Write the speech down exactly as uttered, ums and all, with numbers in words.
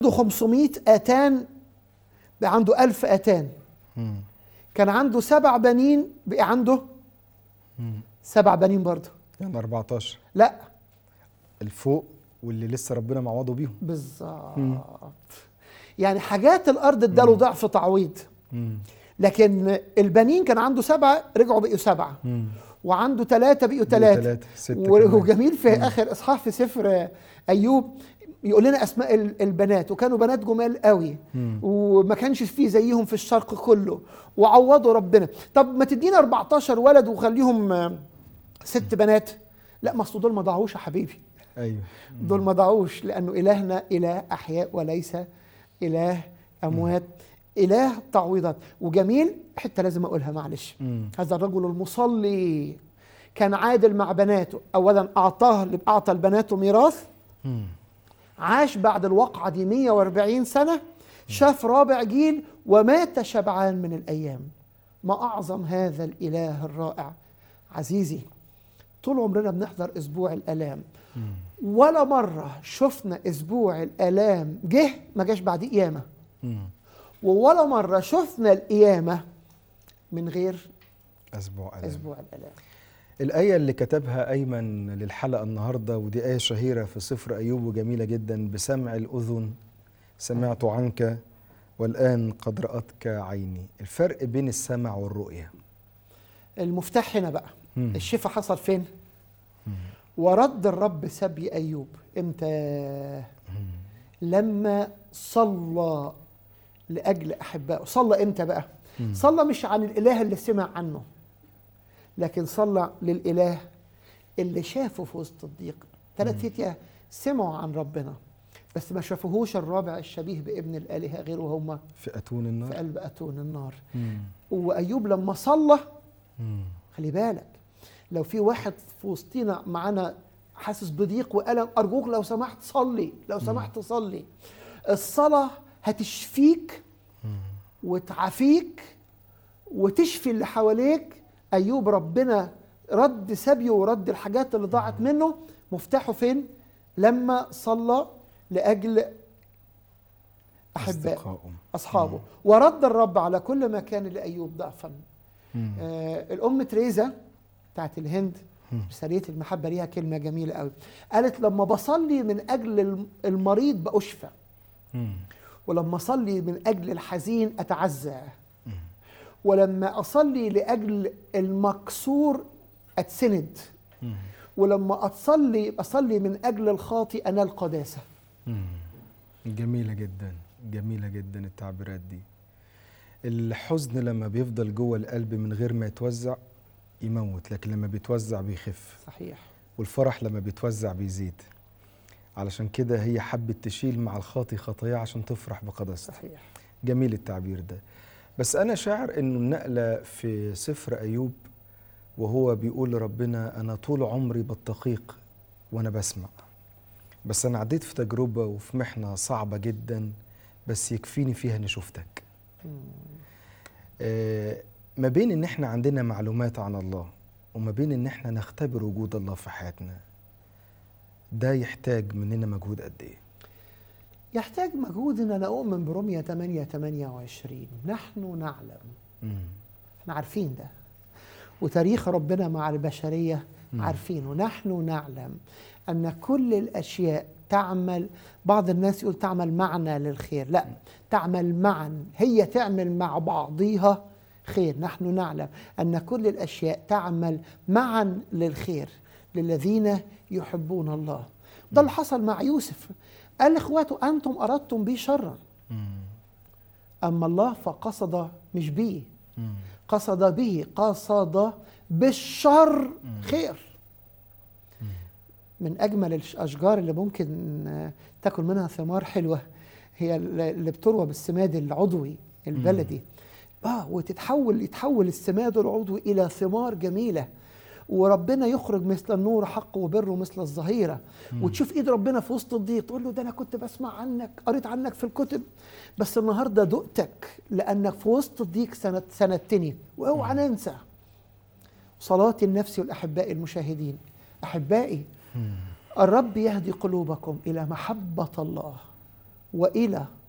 عنده خمسمائة اتان بقى عنده ألف اتان. مم. كان عنده سبع بنين بقى عنده مم. سبع بنين برضه. يعني أربعتاشر لا الفوق واللي لسه ربنا معوضه بيهم. بالظبط. يعني حاجات الارض اداله ضعف تعويض. مم. لكن البنين كان عنده سبعه رجعوا بقوا سبعه. مم. وعنده ثلاثه بقوا بقوا ثلاثه. تلاتة، ستة كمان. وجميل في مم. اخر اصحاح في سفر ايوب يقول لنا اسماء ال- البنات، وكانوا بنات جمال قوي. مم. وما كانش فيه زيهم في الشرق كله، وعوضوا ربنا. طب ما تدينا أربعتاشر ولد وخليهم آه، ست بنات. لا، ما اصل دول ما ضاعوش يا حبيبي. ايوه. دول ما ضاعوش، لانه الهنا اله احياء وليس اله اموات. اله تعويضات. وجميل حته لازم اقولها معلش. مم. هذا الرجل المصلي كان عادل مع بناته. اولا اعطاه اعطى لبناته ميراث. مم. عاش بعد الوقعه دي مئة وأربعين سنه، شاف رابع جيل ومات شبعان من الايام. ما اعظم هذا الاله الرائع. عزيزي، طول عمرنا بنحضر اسبوع الالام، مم. ولا مرة شفنا أسبوع الآلام جه ما جاش بعد قيامة، مم. وولا مرة شفنا القيامة من غير أسبوع ألم. أسبوع الآلام. الآية اللي كتبها أيمن للحلقة النهاردة، ودي آية شهيرة في سفر أيوب وجميلة جدا: بسمع الأذن سمعت عنك والآن قد رأتك عيني. الفرق بين السمع والرؤية. المفتاح هنا بقى. مم. الشفاء حصل فين؟ مم. ورد الرب سبي أيوب إمتى؟ مم. لما صلى لأجل أحبائه. صلى إمتى بقى؟ مم. صلى مش عن الإله اللي سمع عنه، لكن صلى للإله اللي شافه في وسط الضيق. ثلاث فتية سمعوا عن ربنا بس ما شافوهوش الرابع الشبيه بابن الآلهة غيره هم في أتون النار. في قلب أتون النار. مم. وأيوب لما صلى، مم. خلي بالك، لو في واحد في وسطينا معانا حاسس بضيق وألم، أرجوك لو سمحت صلي، لو سمحت صلي. الصلاة هتشفيك وتعافيك وتشفي اللي حواليك. أيوب ربنا رد سبيه ورد الحاجات اللي ضاعت منه. مفتاحه فين؟ لما صلى لأجل أحباء أصدقائهم. أصحابه. ورد الرب على كل ما كان لأيوب ضعفا. مم. آه الأم تريزا بتاعت الهند، رسالية المحبة ليها كلمة جميلة قوي. قالت لما بصلي من أجل المريض بأشفى، مم. ولما أصلي من أجل الحزين أتعزى، ولما أصلي لأجل المكسور أتسند، مم. ولما أصلي أصلي من أجل الخاطئ أنال قداسة. مم. جميلة جدا، جميلة جدا التعبيرات دي. الحزن لما بيفضل جوه القلب من غير ما يتوزع يموت، لكن لما بيتوزع بيخف. صحيح. والفرح لما بيتوزع بيزيد. علشان كده هي حبت تشيل مع الخاطي خطاياه عشان تفرح بقداسته. صحيح. جميل التعبير ده. بس أنا شاعر إنه النقلة في سفر أيوب وهو بيقول لربنا: أنا طول عمري بتقيق وأنا بسمع، بس أنا عديت في تجربة وفي محنة صعبة جدا، بس يكفيني فيها إني شفتك. آه ما بين إن إحنا عندنا معلومات عن الله وما بين إن إحنا نختبر وجود الله في حياتنا، ده يحتاج مننا مجهود قد إيه؟ يحتاج مجهود. ان انا اؤمن برمية ثمانية ثمانية وعشرين نحن نعلم. مم. احنا عارفين ده، وتاريخ ربنا مع البشرية مم. عارفينه. نحن نعلم ان كل الاشياء تعمل، بعض الناس يقول تعمل معنا للخير، لا، تعمل معا، هي تعمل مع بعضيها خير. نحن نعلم ان كل الاشياء تعمل معا للخير للذين يحبون الله. ده اللي حصل مع يوسف. قال لاخواته: انتم اردتم بي شرا، اما الله فقصد مش بيه، مم. قصد به، قصد بالشر خير. من اجمل الاشجار اللي ممكن تاكل منها ثمار حلوه هي اللي بتروى بالسماد العضوي البلدي. اه وتتحول يتحول السماد العضوي الى ثمار جميله، وربنا يخرج مثل النور حق وبره مثل الظهيرة. وتشوف ايد ربنا في وسط الضيق، تقول له: ده انا كنت بسمع عنك، قريت عنك في الكتب، بس النهارده دقتك لانك في وسط الضيق سند سندتني. واوعى ننسى صلاة النفس والاحباء المشاهدين. احبائي، الرب يهدي قلوبكم الى محبة الله وإلى